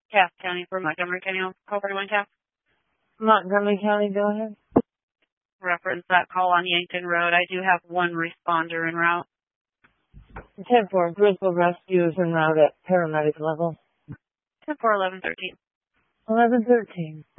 Cass County for Montgomery County call 41 Cass. Montgomery County, go ahead. Reference that call on Yankton Road. I do have one responder en route. 10-4, Bristol Rescue is en route at paramedic level. 10-4, 11-13. 11-13.